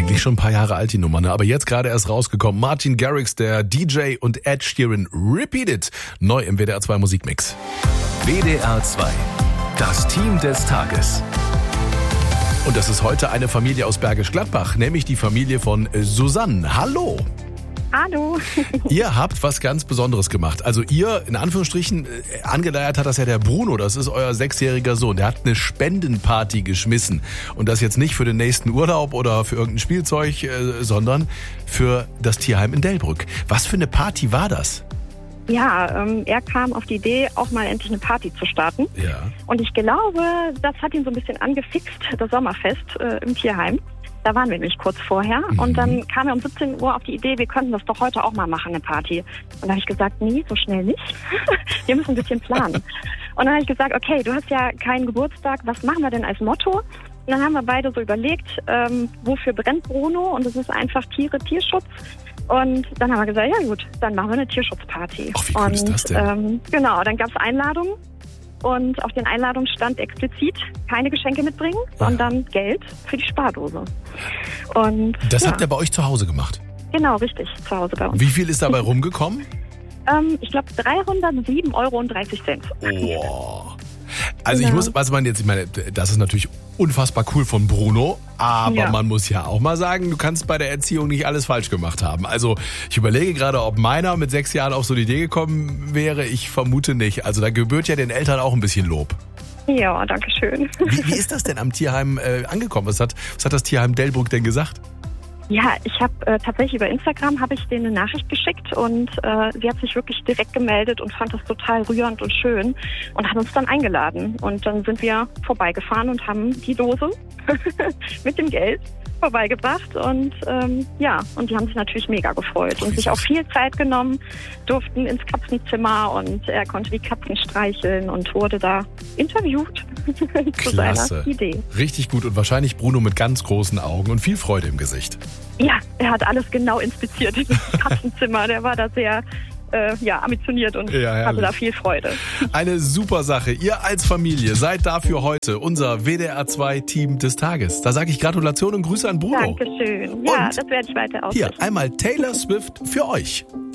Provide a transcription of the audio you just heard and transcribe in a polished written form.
eigentlich schon ein paar Jahre alt, die Nummer, ne? Aber jetzt gerade erst rausgekommen. Martin Garrix, der DJ, und Ed Sheeran, Repeat It, neu im WDR 2 Musikmix. WDR 2, das Team des Tages. Und das ist heute eine Familie aus Bergisch Gladbach, nämlich die Familie von Susanne. Hallo! Hallo. Ihr habt was ganz Besonderes gemacht. Also ihr, in Anführungsstrichen, angeleiert hat das ja der Bruno, das ist euer 6-jähriger Sohn. Der hat eine Spendenparty geschmissen. Und das jetzt nicht für den nächsten Urlaub oder für irgendein Spielzeug, sondern für das Tierheim in Delbrück. Was für eine Party war das? Ja, er kam auf die Idee, auch mal endlich eine Party zu starten. Ja. Und ich glaube, das hat ihn so ein bisschen angefixt, das Sommerfest im Tierheim. Da waren wir nämlich kurz vorher. Und dann kam er um 17 Uhr auf die Idee, wir könnten das doch heute auch mal machen, eine Party. Und da habe ich gesagt, nee, so schnell nicht. Wir müssen ein bisschen planen. Und dann habe ich gesagt, okay, du hast ja keinen Geburtstag, was machen wir denn als Motto? Und dann haben wir beide so überlegt, wofür brennt Bruno? Und das ist einfach Tiere, Tierschutz. Und dann haben wir gesagt, ja gut, dann machen wir eine Tierschutzparty. Ach, wie cool ist das denn? Genau, dann gab es Einladungen. Und auf den Einladungen stand explizit keine Geschenke mitbringen, sondern Geld für die Spardose. Und das habt ihr bei euch zu Hause gemacht? Genau, richtig, zu Hause bei uns. Wie viel ist dabei rumgekommen? Ich glaube 307,30 Euro. Oh. Also ich muss, ich meine, das ist natürlich unfassbar cool von Bruno, aber man muss ja auch mal sagen, du kannst bei der Erziehung nicht alles falsch gemacht haben. Also ich überlege gerade, ob meiner mit 6 Jahren auf so eine Idee gekommen wäre. Ich vermute nicht. Also da gebührt ja den Eltern auch ein bisschen Lob. Ja, danke schön. Wie ist das denn am Tierheim angekommen? Was hat das Tierheim Delbrück denn gesagt? Ja, ich habe tatsächlich über Instagram habe ich denen eine Nachricht geschickt und sie hat sich wirklich direkt gemeldet und fand das total rührend und schön und hat uns dann eingeladen. Und dann sind wir vorbeigefahren und haben die Dose mit dem Geld vorbeigebracht und und die haben sich natürlich mega gefreut und sich auch viel Zeit genommen, durften ins Katzenzimmer und er konnte die Katzen streicheln und wurde da interviewt zu seiner Idee. Richtig gut und wahrscheinlich Bruno mit ganz großen Augen und viel Freude im Gesicht. Ja, er hat alles genau inspiziert, dieses Katzenzimmer, der war da sehr ambitioniert und hatte da viel Freude. Eine super Sache. Ihr als Familie seid dafür heute unser WDR 2 Team des Tages. Da sage ich Gratulation und Grüße an Bruno. Dankeschön. Ja, und das werde ich weiter ausrichten. Hier, einmal Taylor Swift für euch.